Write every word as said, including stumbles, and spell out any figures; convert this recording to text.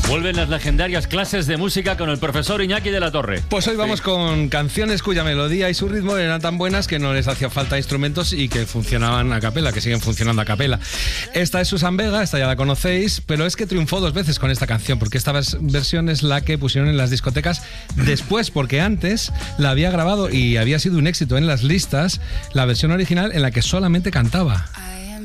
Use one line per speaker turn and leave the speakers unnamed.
Vuelven las legendarias clases de música con el profesor Iñaki de la Torre.
Pues hoy vamos sí. con canciones cuya melodía y su ritmo eran tan buenas que no les hacía falta instrumentos y que funcionaban a capela, que siguen funcionando a capela. Esta es Susan Vega, esta ya la conocéis, pero es que triunfó dos veces con esta canción, porque esta versión es la que pusieron en las discotecas después, porque antes la había grabado y había sido un éxito en las listas, la versión original en la que solamente cantaba.